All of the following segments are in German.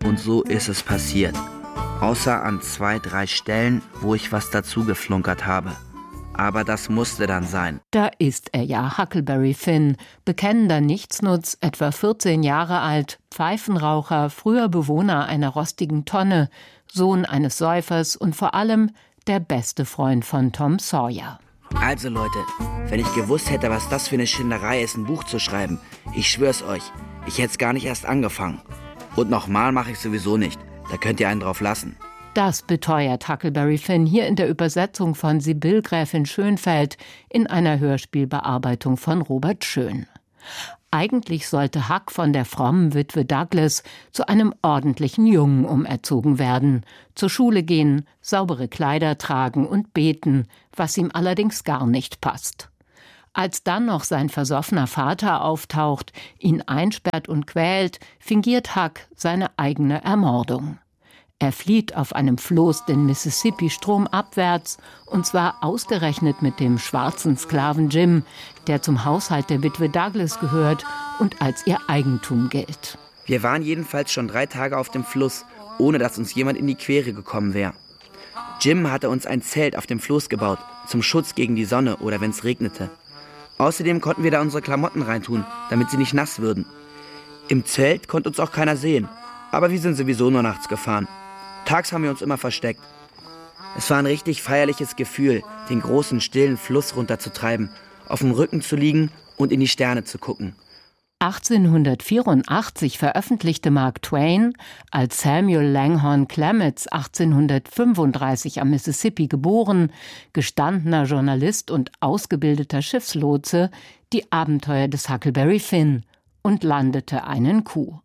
Und so ist es passiert. Außer an 2, 3 Stellen, wo ich was dazu geflunkert habe. Aber das musste dann sein. Da ist er ja, Huckleberry Finn, bekennender Nichtsnutz, etwa 14 Jahre alt, Pfeifenraucher, früher Bewohner einer rostigen Tonne, Sohn eines Säufers und vor allem der beste Freund von Tom Sawyer. Also Leute, wenn ich gewusst hätte, was das für eine Schinderei ist, ein Buch zu schreiben, ich schwör's euch, ich hätte es gar nicht erst angefangen. Und nochmal mache ich sowieso nicht, da könnt ihr einen drauf lassen. Das beteuert Huckleberry Finn hier in der Übersetzung von Sibylle Gräfin Schönfeld in einer Hörspielbearbeitung von Robert Schön. Eigentlich sollte Huck von der frommen Witwe Douglas zu einem ordentlichen Jungen umerzogen werden, zur Schule gehen, saubere Kleider tragen und beten, was ihm allerdings gar nicht passt. Als dann noch sein versoffener Vater auftaucht, ihn einsperrt und quält, fingiert Huck seine eigene Ermordung. Er flieht auf einem Floß den Mississippi stromabwärts, und zwar ausgerechnet mit dem schwarzen Sklaven Jim, der zum Haushalt der Witwe Douglas gehört und als ihr Eigentum gilt. Wir waren jedenfalls schon 3 Tage auf dem Fluss, ohne dass uns jemand in die Quere gekommen wäre. Jim hatte uns ein Zelt auf dem Floß gebaut, zum Schutz gegen die Sonne oder wenn es regnete. Außerdem konnten wir da unsere Klamotten reintun, damit sie nicht nass würden. Im Zelt konnte uns auch keiner sehen, aber wir sind sowieso nur nachts gefahren. Tags haben wir uns immer versteckt. Es war ein richtig feierliches Gefühl, den großen, stillen Fluss runterzutreiben, auf dem Rücken zu liegen und in die Sterne zu gucken. 1884 veröffentlichte Mark Twain, als Samuel Langhorne Clements 1835 am Mississippi geboren, gestandener Journalist und ausgebildeter Schiffslotse, die Abenteuer des Huckleberry Finn und landete einen Coup.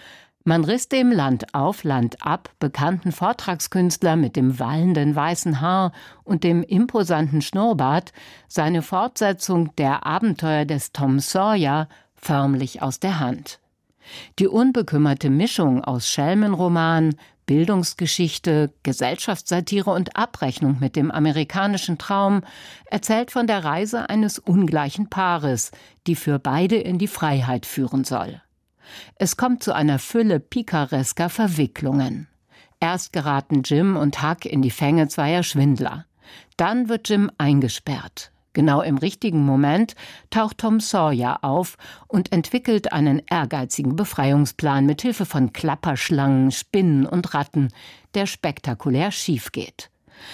Man riss dem Land auf, Land ab bekannten Vortragskünstler mit dem wallenden weißen Haar und dem imposanten Schnurrbart seine Fortsetzung der Abenteuer des Tom Sawyer förmlich aus der Hand. Die unbekümmerte Mischung aus Schelmenroman, Bildungsgeschichte, Gesellschaftssatire und Abrechnung mit dem amerikanischen Traum erzählt von der Reise eines ungleichen Paares, die für beide in die Freiheit führen soll. Es kommt zu einer Fülle pikaresker Verwicklungen. Erst geraten Jim und Huck in die Fänge zweier Schwindler. Dann wird Jim eingesperrt. Genau im richtigen Moment taucht Tom Sawyer auf und entwickelt einen ehrgeizigen Befreiungsplan mit Hilfe von Klapperschlangen, Spinnen und Ratten, der spektakulär schief geht.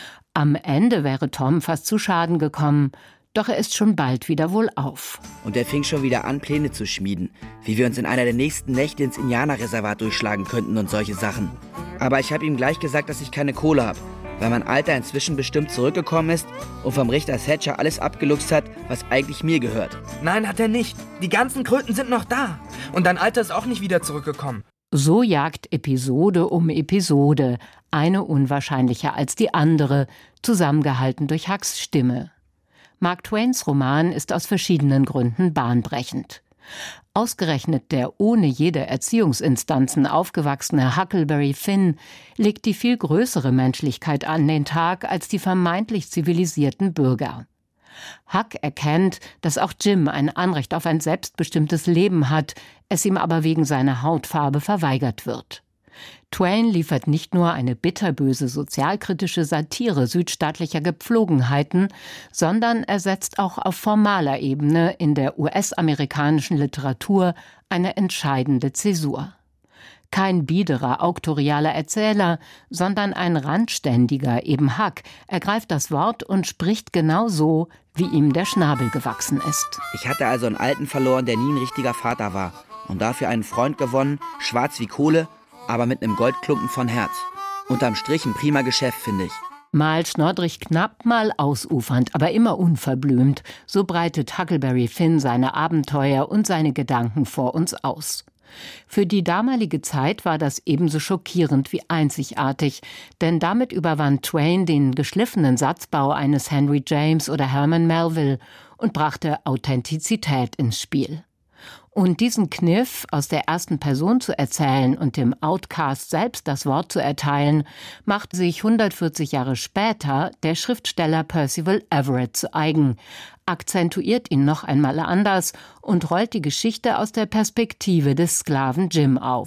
Am Ende wäre Tom fast zu Schaden gekommen, doch er ist schon bald wieder wohlauf. Und er fing schon wieder an, Pläne zu schmieden, wie wir uns in einer der nächsten Nächte ins Indianerreservat durchschlagen könnten und solche Sachen. Aber ich habe ihm gleich gesagt, dass ich keine Kohle habe, weil mein Alter inzwischen bestimmt zurückgekommen ist und vom Richter Thatcher alles abgeluchst hat, was eigentlich mir gehört. Nein, hat er nicht. Die ganzen Kröten sind noch da. Und dein Alter ist auch nicht wieder zurückgekommen. So jagt Episode um Episode, eine unwahrscheinlicher als die andere, zusammengehalten durch Hucks Stimme. Mark Twains Roman ist aus verschiedenen Gründen bahnbrechend. Ausgerechnet der ohne jede Erziehungsinstanzen aufgewachsene Huckleberry Finn legt die viel größere Menschlichkeit an den Tag als die vermeintlich zivilisierten Bürger. Huck erkennt, dass auch Jim ein Anrecht auf ein selbstbestimmtes Leben hat, es ihm aber wegen seiner Hautfarbe verweigert wird. Twain liefert nicht nur eine bitterböse sozialkritische Satire südstaatlicher Gepflogenheiten, sondern er setzt auch auf formaler Ebene in der US-amerikanischen Literatur eine entscheidende Zäsur. Kein biederer, auktorialer Erzähler, sondern ein Randständiger, eben Huck, ergreift das Wort und spricht genau so, wie ihm der Schnabel gewachsen ist. Ich hatte also einen Alten verloren, der nie ein richtiger Vater war, und dafür einen Freund gewonnen, schwarz wie Kohle, aber mit einem Goldklumpen von Herz. Unterm Strich ein prima Geschäft, finde ich. Mal schnoddrig knapp, mal ausufernd, aber immer unverblümt, so breitet Huckleberry Finn seine Abenteuer und seine Gedanken vor uns aus. Für die damalige Zeit war das ebenso schockierend wie einzigartig, denn damit überwand Twain den geschliffenen Satzbau eines Henry James oder Herman Melville und brachte Authentizität ins Spiel. Und diesen Kniff, aus der ersten Person zu erzählen und dem Outcast selbst das Wort zu erteilen, macht sich 140 Jahre später der Schriftsteller Percival Everett zu eigen, akzentuiert ihn noch einmal anders und rollt die Geschichte aus der Perspektive des Sklaven Jim auf.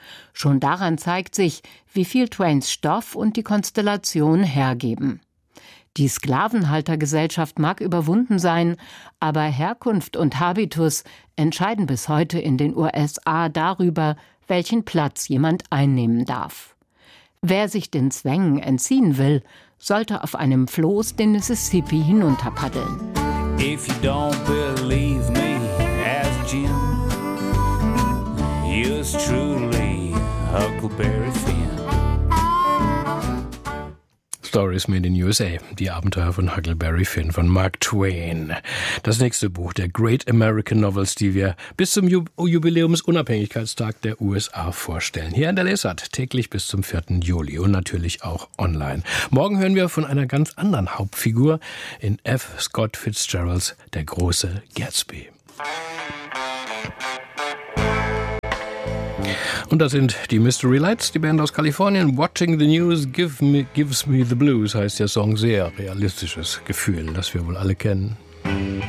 Schon daran zeigt sich, wie viel Twains Stoff und die Konstellation hergeben. Die Sklavenhaltergesellschaft mag überwunden sein, aber Herkunft und Habitus entscheiden bis heute in den USA darüber, welchen Platz jemand einnehmen darf. Wer sich den Zwängen entziehen will, sollte auf einem Floß den Mississippi hinunterpaddeln. If you don't believe me, ask Jim. Yours truly, Huckleberry Finn. Stories Made in USA, die Abenteuer von Huckleberry Finn von Mark Twain. Das nächste Buch der Great American Novels, die wir bis zum Jubiläumsunabhängigkeitstag der USA vorstellen. Hier in der Lesart, täglich bis zum 4. Juli und natürlich auch online. Morgen hören wir von einer ganz anderen Hauptfigur in F. Scott Fitzgeralds Der große Gatsby. Und das sind die Mystery Lights, die Band aus Kalifornien. Watching the News gives me the blues, heißt der Song. Sehr realistisches Gefühl, das wir wohl alle kennen.